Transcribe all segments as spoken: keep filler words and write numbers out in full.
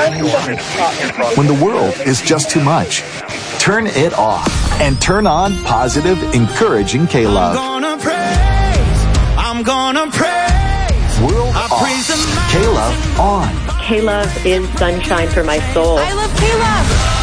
When the world is just too much, turn it off and turn on positive, encouraging K-Love. I'm gonna praise, I'm gonna praise. World I off, K-Love on. K-Love is sunshine for my soul. I love K-Love.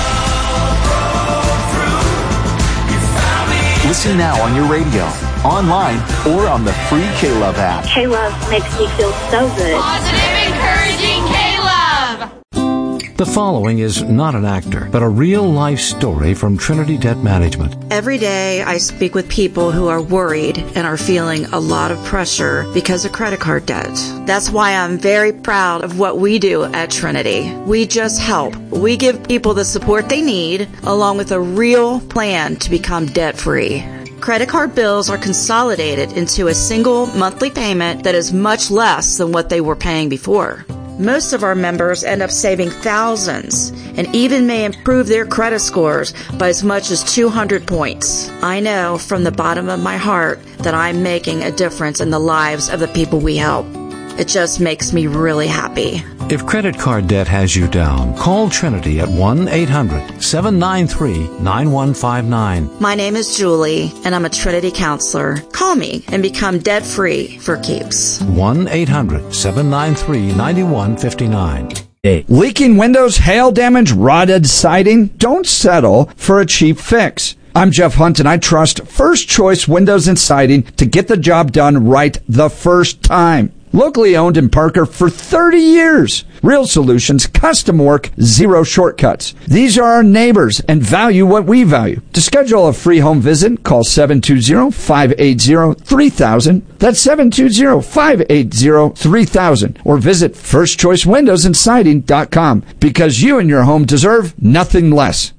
Listen now on your radio, online, or on the free K-Love app. K-Love makes me feel so good. Positive, encouraging K-Love. The following is not an actor, but a real-life story from Trinity Debt Management. Every day I speak with people who are worried and are feeling a lot of pressure because of credit card debt. That's why I'm very proud of what we do at Trinity. We just help. We give people the support they need, along with a real plan to become debt-free. Credit card bills are consolidated into a single monthly payment that is much less than what they were paying before. Most of our members end up saving thousands and even may improve their credit scores by as much as two hundred points. I know from the bottom of my heart that I'm making a difference in the lives of the people we help. It just makes me really happy. If credit card debt has you down, call Trinity at one eight hundred seven nine three nine one five nine. My name is Julie, and I'm a Trinity counselor. Call me and become debt-free for keeps. one eight hundred seven nine three nine one five nine. Leaking windows, hail damage, rotted siding? Don't settle for a cheap fix. I'm Jeff Hunt, and I trust First Choice Windows and Siding to get the job done right the first time. Locally owned in Parker for thirty years. Real solutions, custom work, zero shortcuts. These are our neighbors and value what we value. To schedule a free home visit, call seven two zero, five eight zero, three thousand. That's seven two zero, five eight zero, three thousand. Or visit first choice windows and siding dot com, because you and your home deserve nothing less.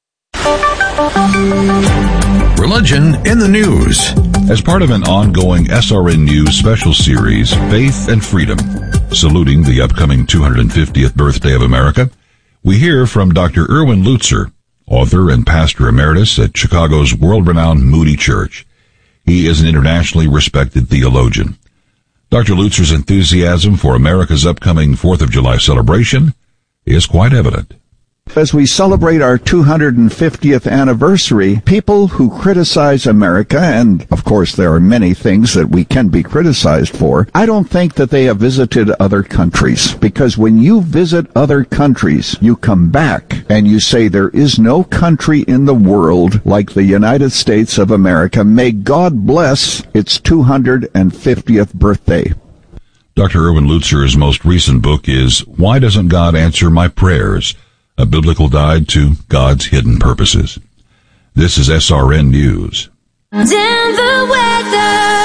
Religion in the News. As part of an ongoing S R N News special series, Faith and Freedom, saluting the upcoming two hundred fiftieth birthday of America, we hear from Doctor Erwin Lutzer, author and pastor emeritus at Chicago's world-renowned Moody Church. He is an internationally respected theologian. Doctor Lutzer's enthusiasm for America's upcoming fourth of July celebration is quite evident. As we celebrate our two hundred fiftieth anniversary, people who criticize America, and of course there are many things that we can be criticized for, I don't think that they have visited other countries. Because when you visit other countries, you come back and you say there is no country in the world like the United States of America. May God bless its two hundred fiftieth birthday. Doctor Erwin Lutzer's most recent book is Why Doesn't God Answer My Prayers? A Biblical Guide to God's Hidden Purposes. This is S R N News. Denver weather.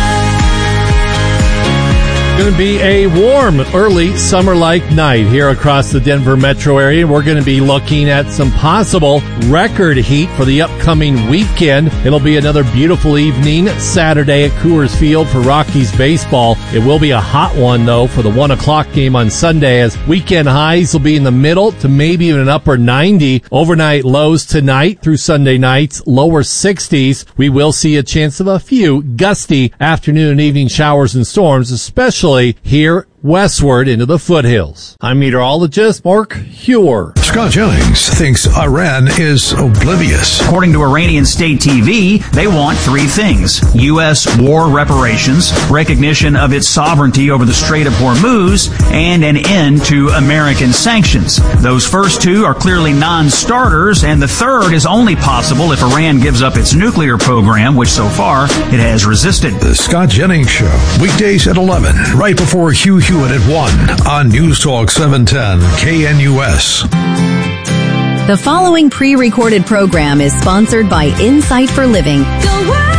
Going to be a warm, early summer-like night here across the Denver metro area. We're going to be looking at some possible record heat for the upcoming weekend. It'll be another beautiful evening Saturday at Coors Field for Rockies baseball. It will be a hot one, though, for the one o'clock game on Sunday, as weekend highs will be in the middle to maybe even an upper ninety. Overnight lows tonight through Sunday nights, lower sixties. We will see a chance of a few gusty afternoon and evening showers and storms, especially here westward into the foothills. I'm meteorologist Mark Huer. Scott Jennings thinks Iran is oblivious. According to Iranian state T V, they want three things: U S war reparations, recognition of its sovereignty over the Strait of Hormuz, and an end to American sanctions. Those first two are clearly non-starters, and the third is only possible if Iran gives up its nuclear program, which so far it has resisted. The Scott Jennings Show, weekdays at eleven, right before Hugh Hewitt at one on News Talk seven ten K N U S. The following pre-recorded program is sponsored by Insight for Living. Go